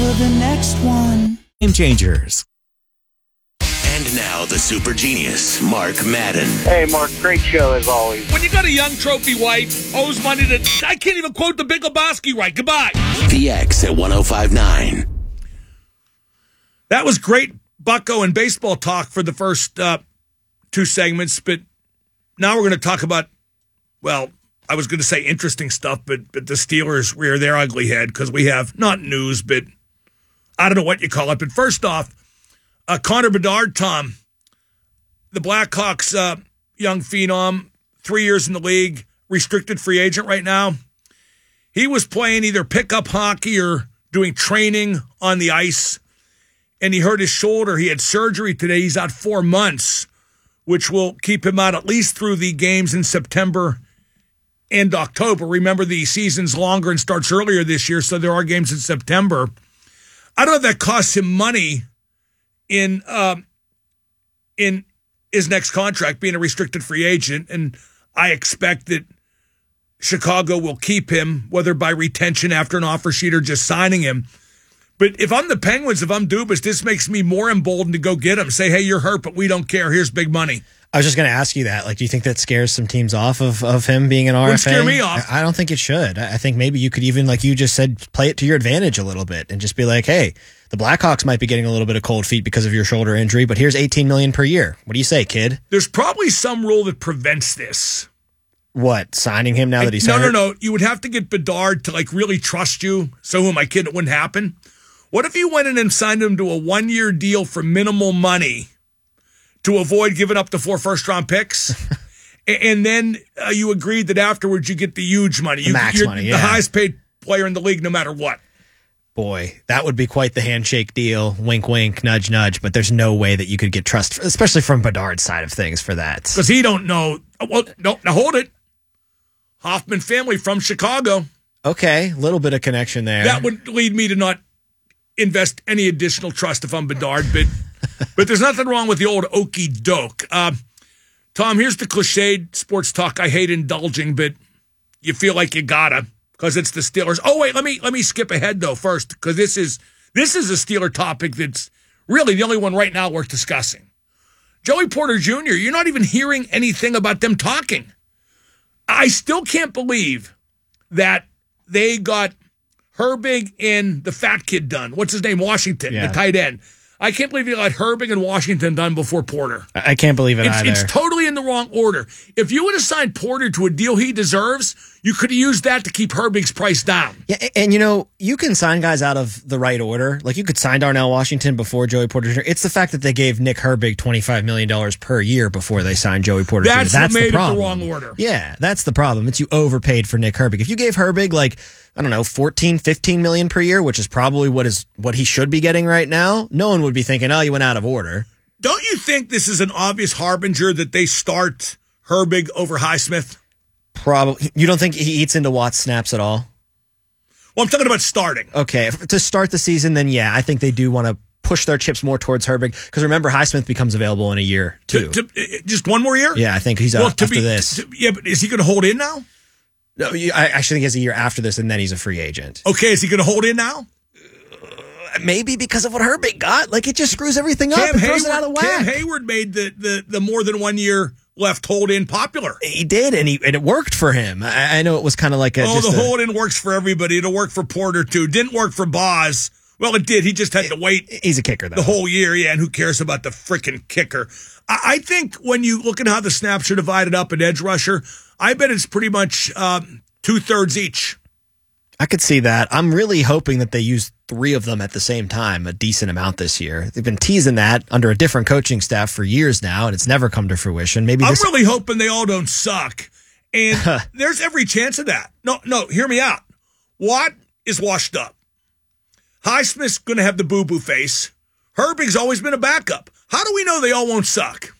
the next one. Game changers. And now the super genius, Mark Madden. Hey, Mark, great show as always. When you got a young trophy wife, owes money to... I can't even quote the Big Lebowski right. Goodbye. The X at 105.9. That was great bucko and baseball talk for the first two segments, but now we're going to talk about, well, I was going to say interesting stuff, but the Steelers rear their ugly head because we have, not news, but I don't know what you call it. But first off, Connor Bedard, Tom, the Blackhawks young phenom, 3 years in the league, restricted free agent right now. He was playing either pickup hockey or doing training on the ice, and he hurt his shoulder. He had surgery today. He's out 4 months, which will keep him out at least through the games in September and October. Remember, the season's longer and starts earlier this year, so there are games in September. I don't know if that costs him money in his next contract, being a restricted free agent, and I expect that Chicago will keep him, whether by retention after an offer sheet or just signing him. But if I'm the Penguins, if I'm Dubas, this makes me more emboldened to go get him. Say, hey, you're hurt, but we don't care. Here's big money. I was just going to ask you that. Like, do you think that scares some teams off of him being an RFA? Wouldn't scare me off. I don't think it should. I think maybe you could even, like you just said, play it to your advantage a little bit and just be like, hey, the Blackhawks might be getting a little bit of cold feet because of your shoulder injury, but here's $18 million per year. What do you say, kid? There's probably some rule that prevents this. What, signing him now that he's hurt? No. You would have to get Bedard to, like, really trust you. So who, my kid, it wouldn't happen. What if you went in and signed him to a 1-year deal for minimal money to avoid giving up the 4 first-round picks? And then you agreed that afterwards you get the huge money. Max money, yeah. The highest-paid player in the league no matter what. Boy, that would be quite the handshake deal. Wink, wink, nudge, nudge. But there's no way that you could get trust, especially from Bedard's side of things, for that. Because he don't know. Well, no, now hold it. Hoffman family from Chicago. Okay, a little bit of connection there. That would lead me to not invest any additional trust if I'm Bedard, but there's nothing wrong with the old okey doke. Tom, here's the cliched sports talk I hate indulging, but you feel like you gotta because it's the Steelers. Oh wait, let me skip ahead though first because this is a Steeler topic that's really the only one right now worth discussing. Joey Porter Jr., you're not even hearing anything about them talking. I still can't believe that they got Herbig and the fat kid done. What's his name? Washington, the tight end. I can't believe you got Herbig and Washington done before Porter. I can't believe it either. It's totally in the wrong order. If you would have signed Porter to a deal he deserves, you could have used that to keep Herbig's price down. Yeah, and you can sign guys out of the right order. Like you could sign Darnell Washington before Joey Porter Jr. It's the fact that they gave Nick Herbig $25 million per year before they signed Joey Porter Jr. That's what made it the wrong order. Yeah, that's the problem. It's you overpaid for Nick Herbig. If you gave Herbig like, I don't know, 14, 15 million per year, which is probably what he should be getting right now, no one would be thinking, oh, you went out of order. Don't you think this is an obvious harbinger that they start Herbig over Highsmith? Probably. You don't think he eats into Watt's snaps at all? Well, I'm talking about starting. Okay, to start the season, then yeah, I think they do want to push their chips more towards Herbig because remember, Highsmith becomes available in a year too. Just one more year? Yeah, I think he's after this. Yeah, but is he going to hold in now? No, I actually think he has a year after this, and then he's a free agent. Okay, is he going to hold in now? Maybe because of what Herbig got. Like, it just screws everything up. It throws it out of whack. Cam Hayward made the more than 1 year left hold in popular. He did, and it worked for him. I know it was kind of like hold in works for everybody. It'll work for Porter too. Didn't work for Boz. Well, it did. He just had to wait. He's a kicker, though. The whole year, yeah, and who cares about the freaking kicker? I think when you look at how the snaps are divided up in edge rusher, I bet it's pretty much 2/3 each. I could see that. I'm really hoping that they use 3 of them at the same time, a decent amount this year. They've been teasing that under a different coaching staff for years now, and it's never come to fruition. I'm really hoping they all don't suck, and there's every chance of that. No, hear me out. Watt is washed up. Highsmith's going to have the boo-boo face. Herbig's always been a backup. How do we know they all won't suck?